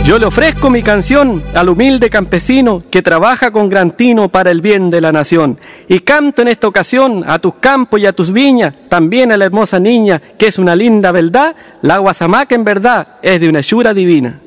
Yo le ofrezco mi canción al humilde campesino que trabaja con gran tino para el bien de la nación. Y canto en esta ocasión a tus campos y a tus viñas, también a la hermosa niña que es una linda verdad, la guasamaca en verdad es de una hechura divina.